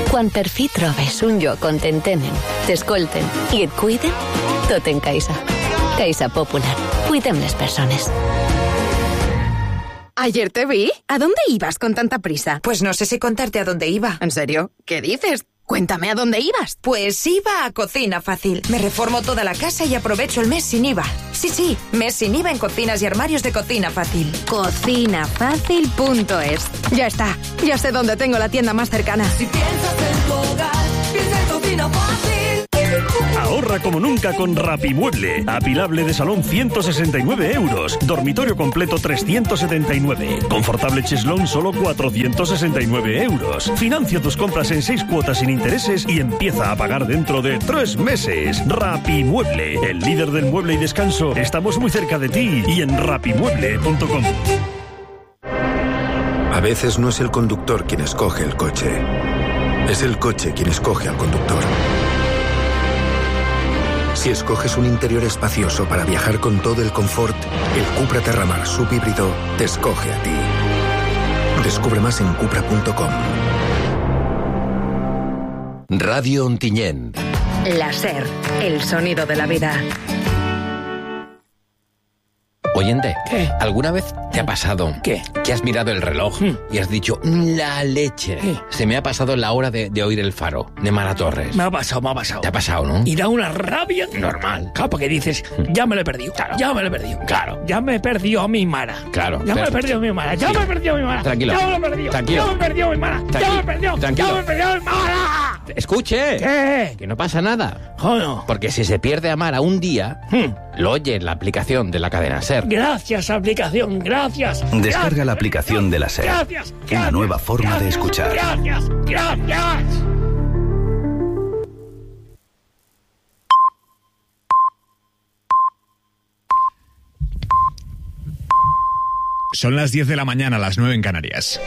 Quan per fi trobes un lloc on t'entenen, t'escolten i et cuiden, tot en Caixa. Caixa Popular. Cuidem les persones. Ayer te vi. ¿A dónde ibas con tanta prisa? Pues no sé si contarte a dónde iba. ¿En serio? ¿Qué dices? Cuéntame a dónde ibas. Pues iba a Cocina Fácil. Me reformo toda la casa y aprovecho el mes sin IVA. Sí, mes sin IVA en cocinas y armarios de Cocina Fácil. Cocinafácil.es. Ya está. Ya sé dónde tengo la tienda más cercana. Si piensas en tu hogar, piensa en Cocina Fácil. Ahorra como nunca con Rapimueble. Apilable de salón 169 euros. Dormitorio completo 379. Confortable cheslón solo 469 euros. Financia tus compras en 6 cuotas sin intereses y empieza a pagar dentro de 3 meses. Rapimueble, el líder del mueble y descanso. Estamos muy cerca de ti y en rapimueble.com. A veces no es el conductor quien escoge el coche. Es el coche quien escoge al conductor. Si escoges un interior espacioso para viajar con todo el confort, el Cupra Terramar subhíbrido te escoge a ti. Descubre más en cupra.com. Radio Ontinyent. La SER, el sonido de la vida. Oyente, ¿qué? ¿Alguna vez te ha pasado ¿qué? Que has mirado el reloj y has dicho, la leche? ¿Qué? Se me ha pasado la hora de oír El Faro, de Mara Torres. Me ha pasado. ¿Te ha pasado, no? Y da una rabia normal. Claro, porque dices, ya me lo he perdido. Claro. Ya me lo he perdido. Claro. Ya me perdió mi Mara. Claro. Ya me he perdido mi Mara. Ya Sí. me he perdido mi Mara. Tranquilo. Ya me lo he perdido. Tranquilo. Ya me he perdido mi Mara. Ya me he perdido. Tranquilo. Ya me he perdido mi Mara. Escuche. ¿Qué? Que no pasa nada. Joder. Porque si se pierde a Mara un día, lo oye en la aplicación de la cadena SER. Gracias, aplicación. Gracias. Descarga la aplicación de la SER. Gracias. Una nueva forma de escuchar. Gracias. Son las 10 de la mañana, las 9 en Canarias.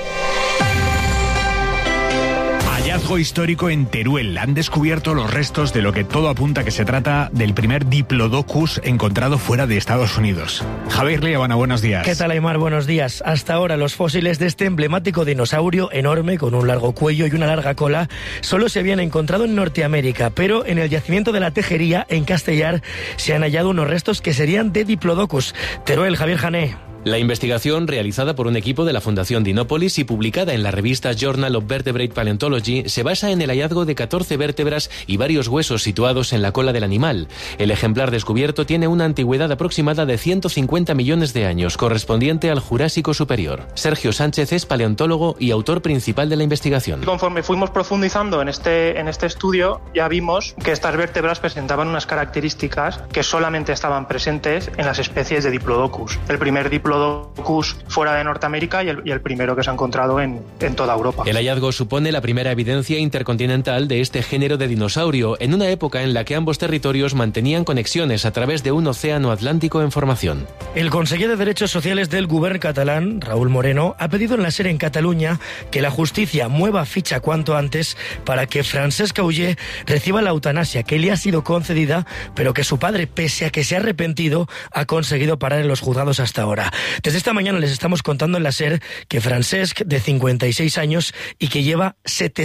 Hallazgo histórico en Teruel. Han descubierto los restos de lo que todo apunta que se trata del primer Diplodocus encontrado fuera de Estados Unidos. Javier Liabana, buenos días. ¿Qué tal, Aymar? Buenos días. Hasta ahora los fósiles de este emblemático dinosaurio enorme con un largo cuello y una larga cola solo se habían encontrado en Norteamérica, pero en el yacimiento de la Tejería, en Castellar, se han hallado unos restos que serían de Diplodocus. Teruel, Javier Jané. La investigación, realizada por un equipo de la Fundación Dinópolis y publicada en la revista Journal of Vertebrate Paleontology, se basa en el hallazgo de 14 vértebras y varios huesos situados en la cola del animal. El ejemplar descubierto tiene una antigüedad aproximada de 150 millones de años, correspondiente al Jurásico Superior. Sergio Sánchez es paleontólogo y autor principal de la investigación. Conforme fuimos profundizando en este estudio, ya vimos que estas vértebras presentaban unas características que solamente estaban presentes en las especies de Diplodocus. El primer Diplodocus fuera de Norteamérica y el primero que se ha encontrado en toda Europa. El hallazgo supone la primera evidencia intercontinental de este género de dinosaurio en una época en la que ambos territorios mantenían conexiones a través de un océano Atlántico en formación. El conseller de Derechos Sociales del Govern catalán, Raúl Moreno, ha pedido en la SER en Cataluña que la justicia mueva ficha cuanto antes para que Francesc Auger reciba la eutanasia que le ha sido concedida, pero que su padre, pese a que se ha arrepentido, ha conseguido parar en los juzgados hasta ahora. Desde esta mañana les estamos contando en la SER que Francesc, de 56 años y que lleva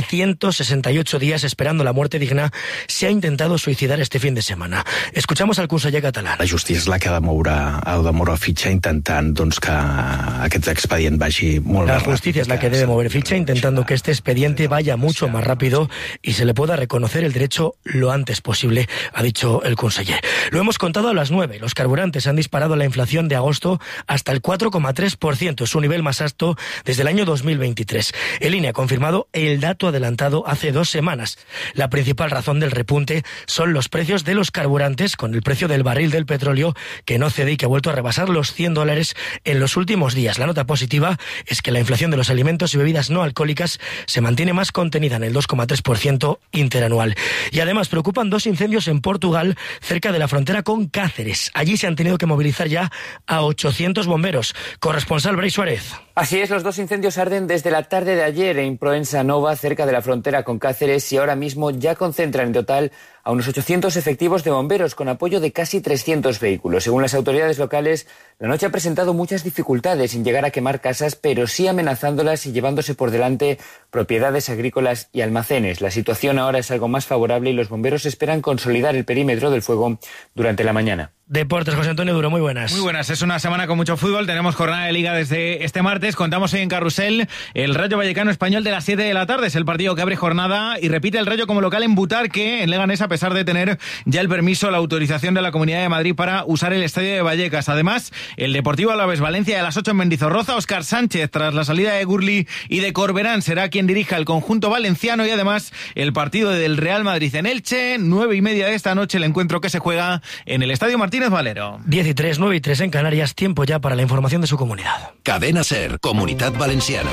768 días esperando la muerte digna, se ha intentado suicidar este fin de semana. Escuchamos al conseller català. La justícia és la que ha de moure fitxa intentant que aquest expedient vagi molt La més justicia es la que debe mover ficha intentando que este expediente vaya mucho más rápido y se le pueda reconocer el derecho lo antes posible, ha dicho el conseller. Lo hemos contado a las 9. Los carburantes han disparado la inflación de agosto hasta el 4,3%, su nivel más alto desde el año 2023. El INE ha confirmado el dato adelantado hace 2 semanas. La principal razón del repunte son los precios de los carburantes, con el precio del barril del petróleo que no cede y que ha vuelto a rebasar los $100 en los últimos días. La nota positiva es que la inflación de los alimentos y bebidas no alcohólicas se mantiene más contenida en el 2,3% interanual. Y además preocupan 2 incendios en Portugal cerca de la frontera con Cáceres. Allí se han tenido que movilizar ya a 800 bomberos. Corresponsal Bray Suárez. Así es, los 2 incendios arden desde la tarde de ayer en Proença Nova, cerca de la frontera con Cáceres, y ahora mismo ya concentran en total a unos 800 efectivos de bomberos con apoyo de casi 300 vehículos. Según las autoridades locales, la noche ha presentado muchas dificultades sin llegar a quemar casas, pero sí amenazándolas y llevándose por delante propiedades agrícolas y almacenes. La situación ahora es algo más favorable y los bomberos esperan consolidar el perímetro del fuego durante la mañana. Deportes, José Antonio Duro, muy buenas. Muy buenas, es una semana con mucho fútbol, tenemos jornada de Liga desde este martes, contamos hoy en Carrusel el Rayo Vallecano Español de las 7 de la tarde, es el partido que abre jornada y repite el Rayo como local en Butarque, en Leganés, a pesar de tener ya el permiso, la autorización de la Comunidad de Madrid para usar el estadio de Vallecas. Además, el Deportivo Alavés Valencia a las 8 en Mendizorroza, Óscar Sánchez, tras la salida de Gurli y de Corberán, será quien dirija el conjunto valenciano y además el partido del Real Madrid en Elche, 9:30 de esta noche, el encuentro que se juega en el Estadio Martínez Valero. 10:03, 9:03 en Canarias, tiempo ya para la información de su comunidad. Cadena SER, Comunitat Valenciana.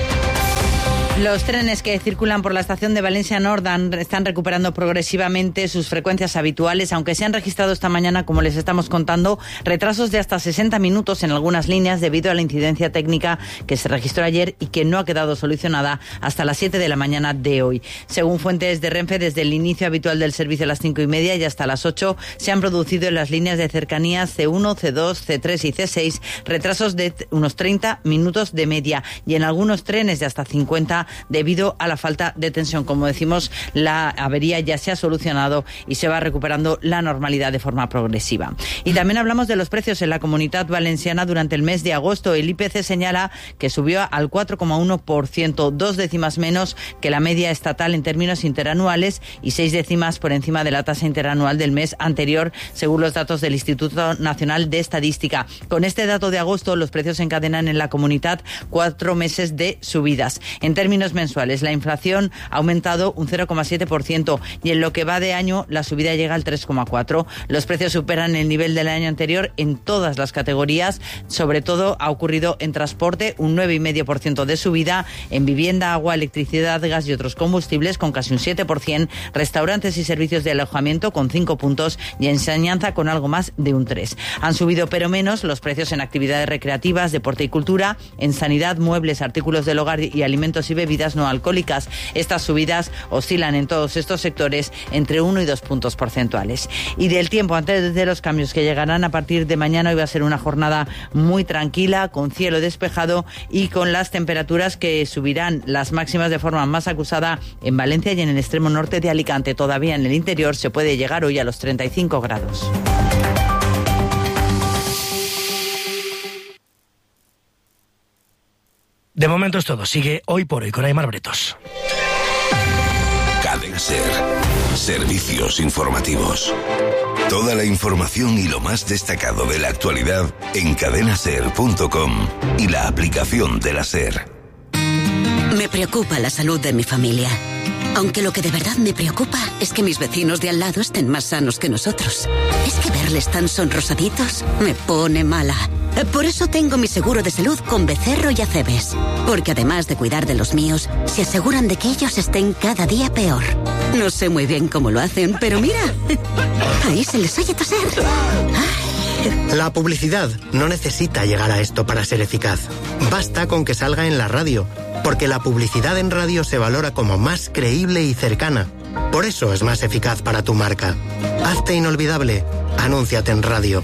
Los trenes que circulan por la estación de Valencia Nord están recuperando progresivamente sus frecuencias habituales, aunque se han registrado esta mañana, como les estamos contando, retrasos de hasta 60 minutos en algunas líneas debido a la incidencia técnica que se registró ayer y que no ha quedado solucionada hasta las 7 de la mañana de hoy. Según fuentes de Renfe, desde el inicio habitual del servicio a las 5:30 y hasta las 8 se han producido en las líneas de cercanías C1, C2, C3 y C6 retrasos de unos 30 minutos de media y en algunos trenes de hasta 50 debido a la falta de tensión. Como decimos, la avería ya se ha solucionado y se va recuperando la normalidad de forma progresiva. Y también hablamos de los precios en la Comunitat Valenciana durante el mes de agosto. El IPC señala que subió al 4,1%, 2 décimas menos que la media estatal en términos interanuales y 6 décimas por encima de la tasa interanual del mes anterior, según los datos del Instituto Nacional de Estadística. Con este dato de agosto, los precios encadenan en la Comunitat 4 meses de subidas. En términos mensuales, la inflación ha aumentado un 0,7% y en lo que va de año la subida llega al 3,4%. Los precios superan el nivel del año anterior en todas las categorías, sobre todo ha ocurrido en transporte, un 9,5% de subida, en vivienda, agua, electricidad, gas y otros combustibles con casi un 7%, restaurantes y servicios de alojamiento con 5 puntos y enseñanza con algo más de un 3%. Han subido pero menos los precios en actividades recreativas, deporte y cultura, en sanidad, muebles, artículos del hogar y alimentos y bebidas no alcohólicas. Estas subidas oscilan en todos estos sectores entre 1 y 2 puntos porcentuales. Y del tiempo, antes de los cambios que llegarán a partir de mañana, hoy va a ser una jornada muy tranquila, con cielo despejado y con las temperaturas que subirán las máximas de forma más acusada en Valencia y en el extremo norte de Alicante. Todavía en el interior se puede llegar hoy a los 35 grados. De momento es todo. Sigue Hoy por Hoy con Aimar Bretos. Cadena SER. Servicios informativos. Toda la información y lo más destacado de la actualidad en cadenaser.com y la aplicación de la SER. Me preocupa la salud de mi familia. Aunque lo que de verdad me preocupa es que mis vecinos de al lado estén más sanos que nosotros. Es que verles tan sonrosaditos me pone mala. Por eso tengo mi seguro de salud con Becerro y Acebes. Porque además de cuidar de los míos, se aseguran de que ellos estén cada día peor. No sé muy bien cómo lo hacen, pero mira, ahí se les oye toser. La publicidad no necesita llegar a esto para ser eficaz. Basta con que salga en la radio, porque la publicidad en radio se valora como más creíble y cercana. Por eso es más eficaz para tu marca. Hazte inolvidable. Anúnciate en radio.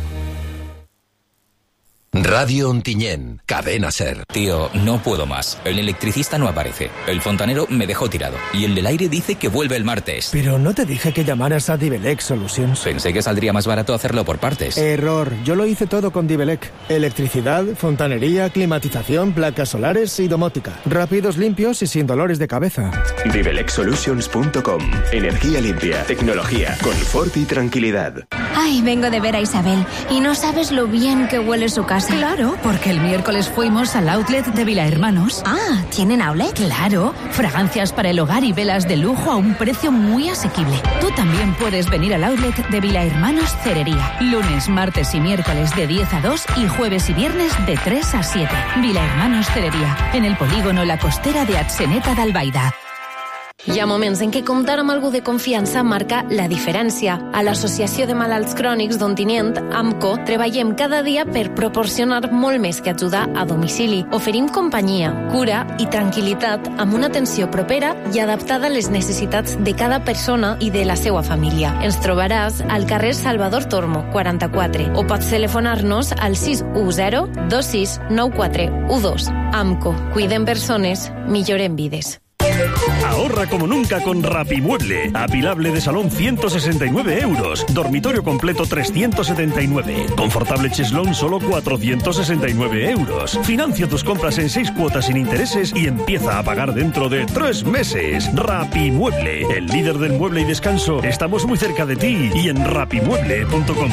Radio Ontinyent, Cadena SER. Tío, no puedo más. El electricista no aparece. El fontanero me dejó tirado. Y el del aire dice que vuelve el martes. Pero no te dije que llamaras a Divelec Solutions. Pensé que saldría más barato hacerlo por partes. Error. Yo lo hice todo con Divelec. Electricidad, fontanería, climatización, placas solares y domótica. Rápidos, limpios y sin dolores de cabeza. DivelecSolutions.com. Energía limpia, tecnología, confort y tranquilidad. Ay, vengo de ver a Isabel y no sabes lo bien que huele su casa. Claro, porque el miércoles fuimos al outlet de Vilahermanos. Ah, ¿tienen outlet? Claro, fragancias para el hogar y velas de lujo a un precio muy asequible. Tú también puedes venir al outlet de Vilahermanos Cerería. Lunes, martes y miércoles de 10 a 2 y jueves y viernes de 3 a 7. Vilahermanos Cerería, en el polígono La Costera de Atzeneta de Albaida. Hi ha moments en què comptar amb algú de confiança marca la diferència. A l'Associació de Malalts Crònics d'Ontinyent, AMCO, treballem cada dia per proporcionar molt més que ajudar a domicili. Oferim companyia, cura i tranquil·litat amb una atenció propera i adaptada a les necessitats de cada persona i de la seva família. Ens trobaràs al carrer Salvador Tormo, 44, o pots telefonar-nos al 610 26 94 12. AMCO, cuidem persones, millorem vides. Ahorra como nunca con Rapimueble. Apilable de salón 169 euros. Dormitorio completo 379. Confortable cheslón solo 469 euros. Financia tus compras en 6 cuotas sin intereses y empieza a pagar dentro de 3 meses. Rapimueble, el líder del mueble y descanso. Estamos muy cerca de ti y en rapimueble.com.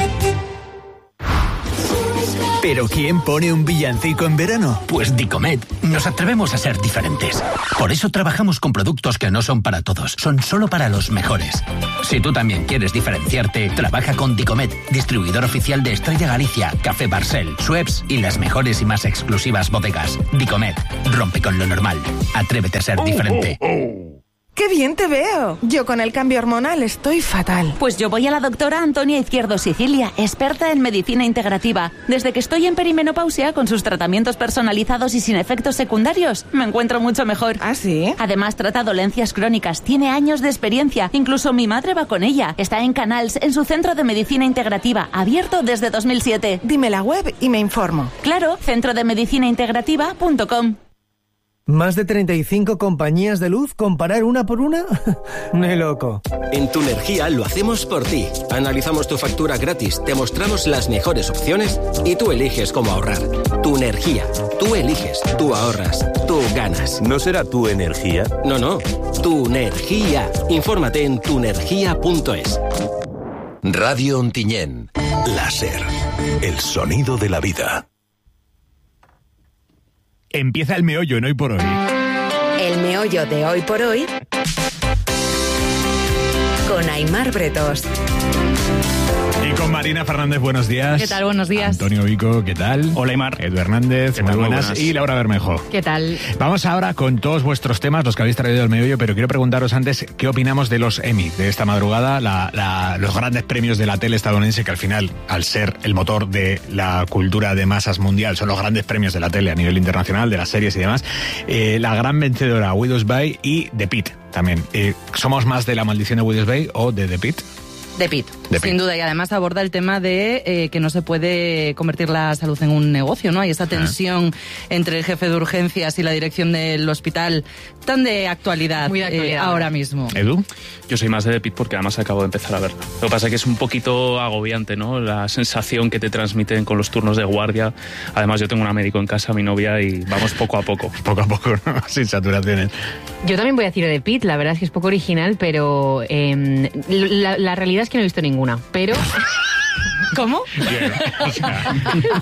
¿Pero quién pone un villancico en verano? Pues Dicomet. Nos atrevemos a ser diferentes. Por eso trabajamos con productos que no son para todos, son solo para los mejores. Si tú también quieres diferenciarte, trabaja con Dicomet, distribuidor oficial de Estrella Galicia, Café Barcel, Schweppes y las mejores y más exclusivas bodegas. Dicomet, rompe con lo normal. Atrévete a ser diferente. ¡Qué bien te veo! Yo con el cambio hormonal estoy fatal. Pues yo voy a la doctora Antonia Izquierdo Sicilia, experta en medicina integrativa. Desde que estoy en perimenopausia, con sus tratamientos personalizados y sin efectos secundarios, me encuentro mucho mejor. ¿Ah, sí? Además, trata dolencias crónicas, tiene años de experiencia. Incluso mi madre va con ella. Está en Canals, en su centro de medicina integrativa, abierto desde 2007. Dime la web y me informo. Claro, centrodemedicinaintegrativa.com. ¿Más de 35 compañías de luz? ¿Comparar una por una? Ni loco. En Tu Energía lo hacemos por ti. Analizamos tu factura gratis, te mostramos las mejores opciones y tú eliges cómo ahorrar. Tu Energía. Tú eliges, tú ahorras, tú ganas. ¿No será Tu Energía? No. Tu Energía. Infórmate en tuenergia.es. Radio Ontinyent. La SER. El sonido de la vida. Empieza el meollo en Hoy por Hoy. El meollo de Hoy por Hoy con Aimar Bretos. Y con Marina Fernández, buenos días. ¿Qué tal? Buenos días. Antonio Vico, ¿qué tal? Hola, Aimar. Edu Hernández, muy buenas. Y Laura Bermejo. ¿Qué tal? Vamos ahora con todos vuestros temas, los que habéis traído del meollo, pero quiero preguntaros antes qué opinamos de los Emmy de esta madrugada, los grandes premios de la tele estadounidense, que al final, al ser el motor de la cultura de masas mundial, son los grandes premios de la tele a nivel internacional, de las series y demás. La gran vencedora, Widow's Bay, y The Pitt también. ¿Somos más de La maldición de Widow's Bay o de The Pitt? De Pitt, sin duda, y además aborda el tema de que no se puede convertir la salud en un negocio, ¿no? Hay esta tensión entre el jefe de urgencias y la dirección del hospital, tan de actualidad, muy de actualidad ahora mismo. ¿Edu? Yo soy más de The Pitt porque además acabo de empezar a verla. Lo que pasa es que es un poquito agobiante, ¿no? La sensación que te transmiten con los turnos de guardia. Además, yo tengo un médico en casa, mi novia, y vamos poco a poco. Poco a poco, ¿no? Sin saturaciones. Yo también voy a decir de Pitt, la verdad es que es poco original, pero la realidad es que no he visto ninguna, pero... ¿Cómo? Bien, o sea,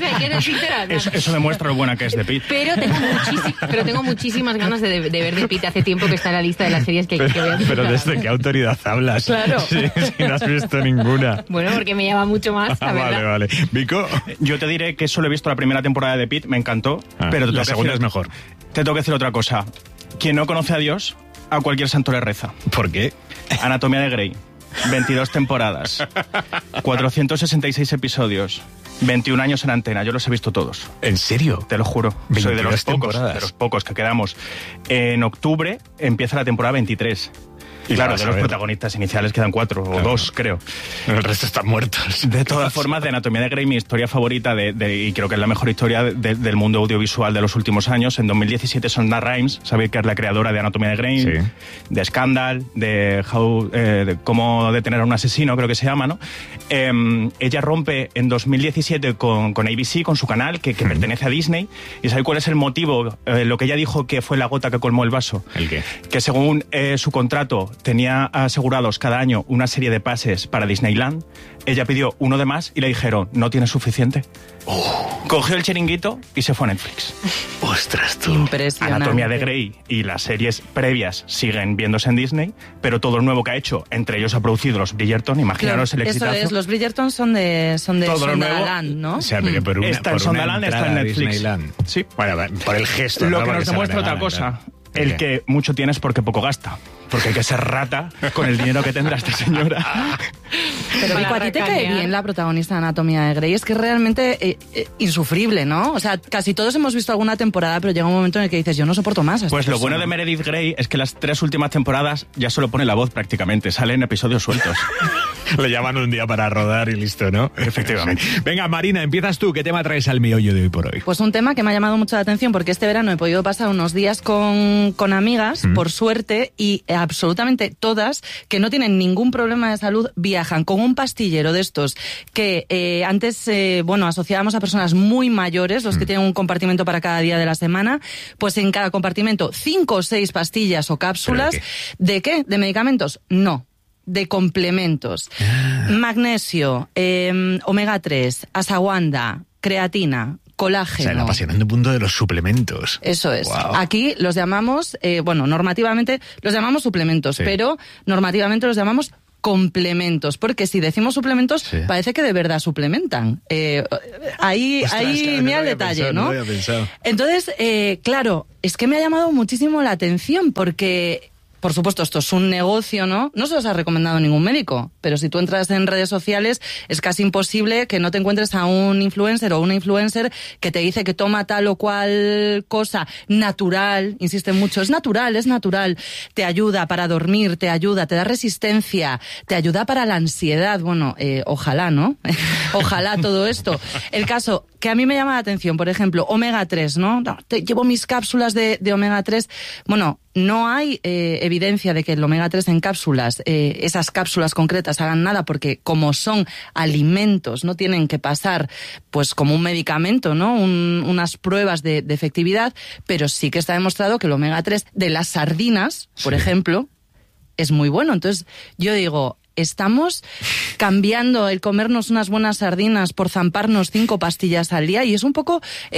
eso demuestra lo buena que es The Pitt. Pero tengo muchísimas ganas de ver The Pitt. Hace tiempo que está en la lista de las series que voy a hacer. Pero ¿desde qué autoridad hablas? Claro. Si no has visto ninguna. Bueno, porque me llama mucho más, la verdad. Vale. Vico. Yo te diré que solo he visto la primera temporada de The Pitt, me encantó. Pero la segunda es mejor. Te tengo que decir otra cosa. Quien no conoce a Dios, a cualquier santo le reza. ¿Por qué? Anatomía de Grey. 22 temporadas, 466 episodios, 21 años en antena. Yo los he visto todos. ¿En serio? Te lo juro. Soy de los pocos que quedamos. En octubre empieza la temporada 23. Y claro, de los protagonistas iniciales quedan 4 o 2, creo. El resto están muertos. De todas formas, de Anatomía de Grey, mi historia favorita, y creo que es la mejor historia del mundo audiovisual de los últimos años. En 2017, Shonda Rhimes, sabéis que es la creadora de Anatomía de Grey, de Scandal, de Cómo detener a un asesino, creo que se llama, ¿no? Ella rompe en 2017 con ABC, con su canal, que pertenece a Disney. ¿Y sabéis cuál es el motivo? Lo que ella dijo que fue la gota que colmó el vaso. ¿El qué? Que según su contrato tenía asegurados cada año una serie de pases para Disneyland. Ella pidió uno de más y le dijeron, no tienes suficiente. Cogió el chiringuito y se fue a Netflix. ¡Ostras, tú! Impresionante. Anatomía de Grey y las series previas siguen viéndose en Disney, pero todo lo nuevo que ha hecho, entre ellos ha producido los Bridgerton, imaginaros el exitazo. Eso es, los Bridgerton son de Sondaland, ¿no? O sea, por está en Sondaland, está en Netflix. Disneyland. Sí. Bueno, por el gesto. Lo que nos demuestra otra cosa. El que mucho tienes porque poco gasta. porque hay que ser rata con el dinero que tendrá esta señora. Pero Vico, a ti te cae bien la protagonista de Anatomía de Grey. Es que es realmente insufrible, ¿no? O sea, casi todos hemos visto alguna temporada, pero llega un momento en el que dices, yo no soporto más. Pues lo bueno de Meredith Grey es que las 3 últimas temporadas ya solo pone la voz prácticamente, salen episodios sueltos. Le llaman un día para rodar y listo, ¿no? Efectivamente. Venga, Marina, empiezas tú. ¿Qué tema traes al meollo de hoy por hoy? Pues un tema que me ha llamado mucho la atención porque este verano he podido pasar unos días con amigas, por suerte, y absolutamente todas que no tienen ningún problema de salud viajan con un pastillero de estos que antes, asociábamos a personas muy mayores, los que tienen un compartimento para cada día de la semana, pues en cada compartimento 5 o 6 pastillas o cápsulas. ¿De qué? ¿De medicamentos? No. De complementos. Magnesio, omega 3, ashwagandha, creatina, colágeno. O sea, el apasionante punto de los suplementos. Eso es. Wow. Aquí los llamamos, normativamente los llamamos suplementos, pero normativamente los llamamos complementos, porque si decimos suplementos, parece que de verdad suplementan. Ahí mira el detalle, ¿no? No lo había pensado. Entonces, claro, es que me ha llamado muchísimo la atención, porque por supuesto, esto es un negocio, ¿no? No se los ha recomendado ningún médico, pero si tú entras en redes sociales es casi imposible que no te encuentres a un influencer o una influencer que te dice que toma tal o cual cosa natural, insisten mucho, es natural, te ayuda para dormir, te da resistencia, te ayuda para la ansiedad. Bueno, ojalá, ¿no? Ojalá todo esto. El caso que a mí me llama la atención, por ejemplo, omega 3, ¿no? Llevo mis cápsulas de omega 3. Bueno, no hay evidencia de que el omega 3 en cápsulas, esas cápsulas concretas hagan nada, porque como son alimentos, no tienen que pasar pues como un medicamento, ¿no? Unas pruebas de efectividad, pero sí que está demostrado que el omega 3 de las sardinas, por ejemplo, es muy bueno. Entonces, yo digo, estamos cambiando el comernos unas buenas sardinas por zamparnos 5 pastillas al día, y es un poco,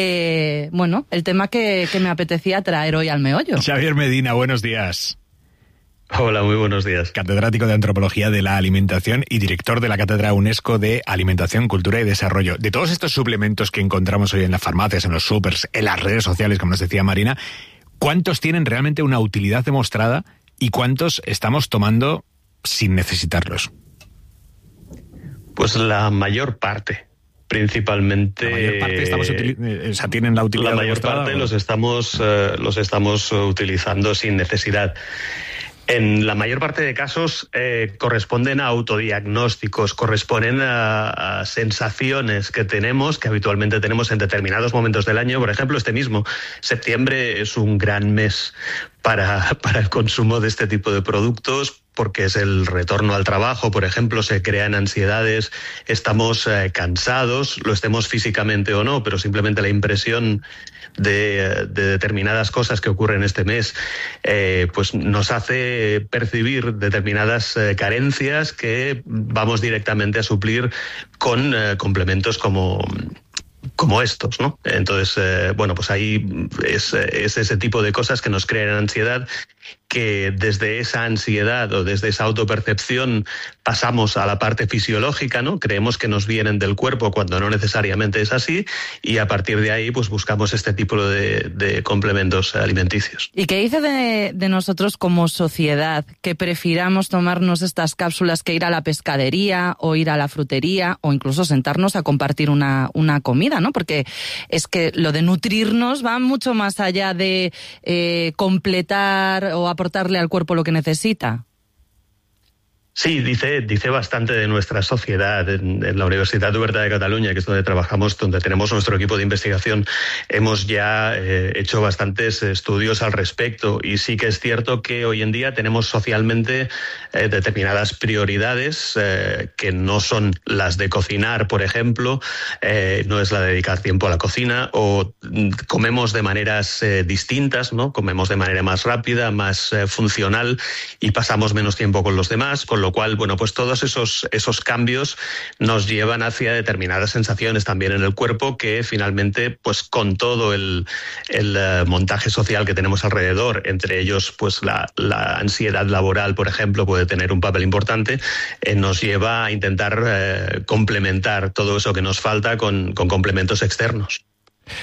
el tema que me apetecía traer hoy al meollo. Xavier Medina, buenos días. Hola, muy buenos días. Catedrático de Antropología de la Alimentación y director de la Cátedra UNESCO de Alimentación, Cultura y Desarrollo. De todos estos suplementos que encontramos hoy en las farmacias, en los supers, en las redes sociales, como nos decía Marina, ¿cuántos tienen realmente una utilidad demostrada y cuántos estamos tomando sin necesitarlos? Pues la mayor parte, principalmente. La mayor parte tienen la utilidad. La mayor parte los estamos utilizando sin necesidad. En la mayor parte de casos corresponden a autodiagnósticos, corresponden a sensaciones que tenemos, que habitualmente tenemos en determinados momentos del año. Por ejemplo, este mismo septiembre es un gran mes para el consumo de este tipo de productos, porque es el retorno al trabajo, por ejemplo, se crean ansiedades, estamos cansados, lo estemos físicamente o no, pero simplemente la impresión de determinadas cosas que ocurren este mes, pues nos hace percibir determinadas carencias que vamos directamente a suplir con complementos como estos, ¿no? Entonces, pues ahí es ese tipo de cosas que nos crean ansiedad, que desde esa ansiedad o desde esa autopercepción pasamos a la parte fisiológica, ¿no? Creemos que nos vienen del cuerpo cuando no necesariamente es así, y a partir de ahí pues buscamos este tipo de complementos alimenticios. ¿Y qué dice de nosotros como sociedad que prefiramos tomarnos estas cápsulas que ir a la pescadería o ir a la frutería o incluso sentarnos a compartir una comida, ¿no? Porque es que lo de nutrirnos va mucho más allá de completar o aportarle al cuerpo lo que necesita. Sí, dice bastante de nuestra sociedad. En la Universitat Oberta de Cataluña, que es donde trabajamos, donde tenemos nuestro equipo de investigación, hemos ya hecho bastantes estudios al respecto, y sí que es cierto que hoy en día tenemos socialmente determinadas prioridades que no son las de cocinar, por ejemplo, no es la de dedicar tiempo a la cocina, o comemos de maneras distintas, ¿no? Comemos de manera más rápida, más funcional, y pasamos menos tiempo con los demás, con lo cual, pues todos esos cambios nos llevan hacia determinadas sensaciones también en el cuerpo, que finalmente, pues con todo el montaje social que tenemos alrededor, entre ellos pues la ansiedad laboral, por ejemplo, puede tener un papel importante, nos lleva a intentar complementar todo eso que nos falta con complementos externos.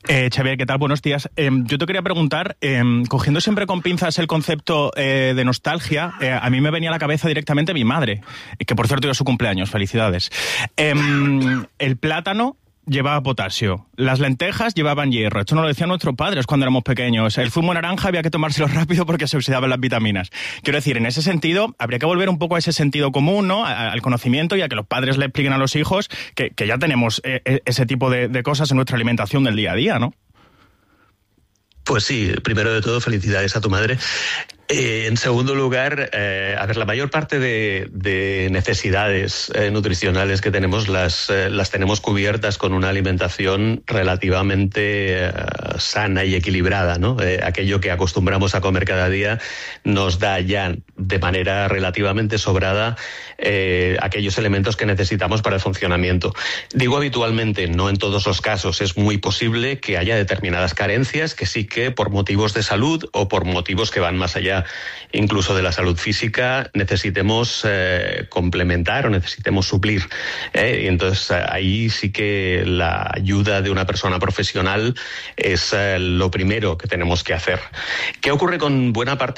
Xavier, ¿qué tal? Buenos días. Yo te quería preguntar, cogiendo siempre con pinzas el concepto de nostalgia, a mí me venía a la cabeza directamente mi madre, que por cierto era su cumpleaños, felicidades. El plátano llevaba potasio, las lentejas llevaban hierro, esto nos lo decían nuestros padres cuando éramos pequeños, el zumo de naranja había que tomárselo rápido porque se oxidaban las vitaminas. Quiero decir, en ese sentido, habría que volver un poco a ese sentido común, ¿no? Al conocimiento y a que los padres le expliquen a los hijos que ya tenemos ese tipo de cosas en nuestra alimentación del día a día, ¿no? Pues sí, primero de todo, felicidades a tu madre. En segundo lugar, la mayor parte de necesidades nutricionales que tenemos las tenemos cubiertas con una alimentación relativamente sana y equilibrada, ¿no? Aquello que acostumbramos a comer cada día nos da ya de manera relativamente sobrada aquellos elementos que necesitamos para el funcionamiento. Digo habitualmente, no en todos los casos. Es muy posible que haya determinadas carencias que sí que por motivos de salud o por motivos que van más allá incluso de la salud física necesitemos complementar o necesitemos suplir. Y entonces ahí sí que la ayuda de una persona profesional es lo primero que tenemos que hacer. ¿Qué ocurre con buena parte